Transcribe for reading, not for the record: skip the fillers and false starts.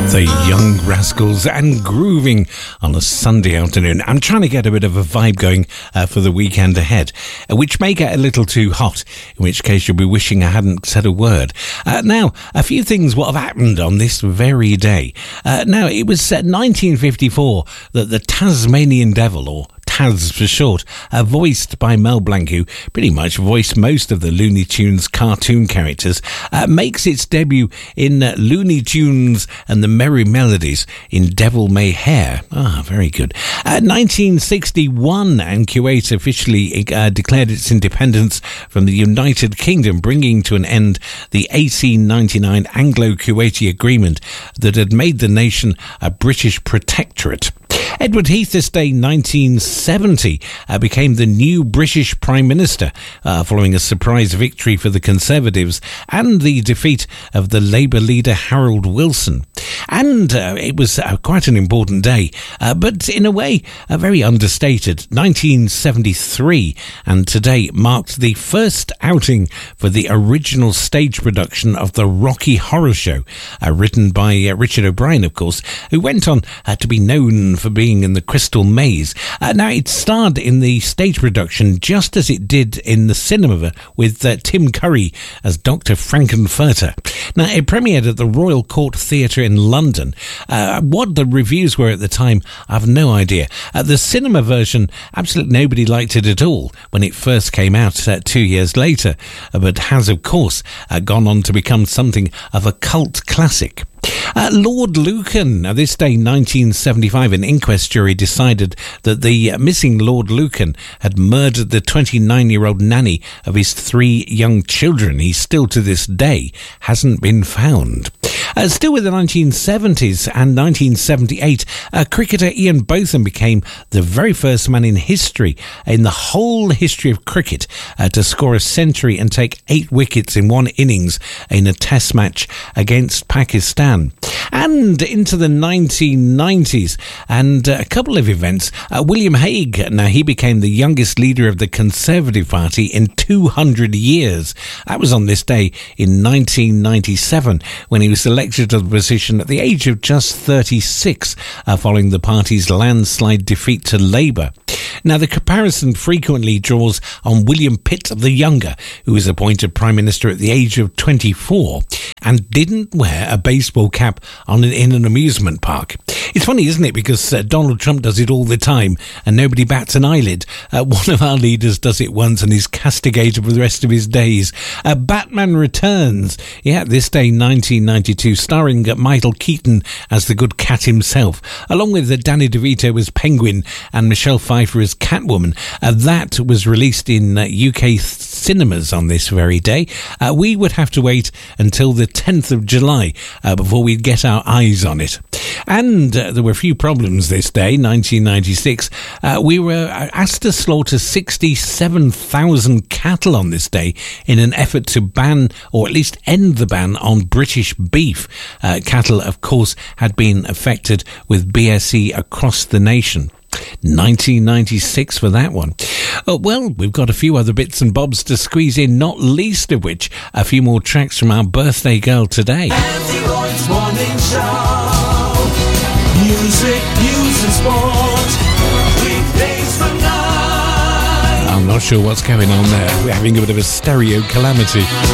The Young Rascals and grooving on a Sunday afternoon. I'm trying to get a bit of a vibe going for the weekend ahead, which may get a little too hot, in which case you'll be wishing I hadn't said a word. Now, a few things what have happened on this very day. Now, it was 1954 that the Tasmanian Devil, or Taz for short, voiced by Mel Blanc, who pretty much voiced most of the Looney Tunes cartoon characters, makes its debut in Looney Tunes and the Merry Melodies in Devil May Hair. Very good. 1961, and Kuwait officially declared its independence from the United Kingdom, bringing to an end the 1899 Anglo-Kuwaiti agreement that had made the nation a British protectorate. Edward Heath this day, 1970, became the new British Prime Minister following a surprise victory for the Conservatives and the defeat of the Labour leader Harold Wilson. And it was quite an important day, but in a way very understated. 1973, and today marked the first outing for the original stage production of the Rocky Horror Show, written by Richard O'Brien, of course, who went on to be known for being in the Crystal Maze. Now, it starred in the stage production just as it did in the cinema with Tim Curry as Dr. Frankenfurter. Now, it premiered at the Royal Court Theatre in London. What the reviews were at the time, I have no idea. The cinema version, absolutely nobody liked it at all when it first came out 2 years later, but has, of course, gone on to become something of a cult classic. Lord Lucan. Now, this day, 1975, an inquest jury decided that the missing Lord Lucan had murdered the 29-year-old nanny of his 3 young children. He still, to this day, hasn't been found. Still with the 1970s and 1978, cricketer Ian Botham became the very first man in history, in the whole history of cricket, to score a century and take 8 wickets in one innings in a test match against Pakistan. And into the 1990s, and a couple of events. William Hague, now he became the youngest leader of the Conservative Party in 200 years. That was on this day in 1997, when he was elected to the position at the age of just 36, following the party's landslide defeat to Labour. Now, the comparison frequently draws on William Pitt the Younger, who was appointed Prime Minister at the age of 24 and didn't wear a baseball cap in an amusement park. It's funny, isn't it? Because Donald Trump does it all the time and nobody bats an eyelid. One of our leaders does it once and is castigated for the rest of his days. Batman Returns. Yeah, this day, 1992, starring Michael Keaton as the good cat himself, along with Danny DeVito as Penguin and Michelle Pfeiffer as Catwoman. That was released in UK cinemas on this very day. We would have to wait until the 10th of July before we'd get our eyes on it. And there were a few problems this day, 1996. We were asked to slaughter 67,000 cattle on this day in an effort to ban, or at least end the ban on British beef. Cattle, of course, had been affected with BSE across the nation. 1996 for that one. Well, we've got a few other bits and bobs to squeeze in, not least of which a few more tracks from our birthday girl today. Andy Lloyd's Morning Show. Music, news and sport. Weekdays from 9. I'm not sure what's going on there. We're having a bit of a stereo calamity.